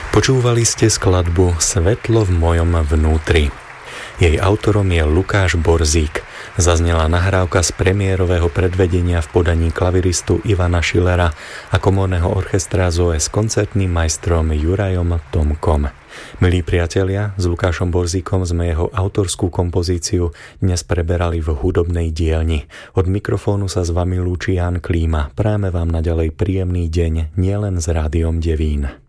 Počúvali ste skladbu Svetlo v mojom vnútri. Jej autorom je Lukáš Borzík. Zaznela nahrávka z premiérového predvedenia v podaní klaviristu Ivana Schillera a komorného orchestra ZOE s koncertným majstrom Jurajom Tomkom. Milí priatelia, s Lukášom Borzíkom sme jeho autorskú kompozíciu dnes preberali v hudobnej dielni. Od mikrofónu sa s vami lúči Ján Klíma. Prajeme vám naďalej príjemný deň nielen s Rádiom Devín.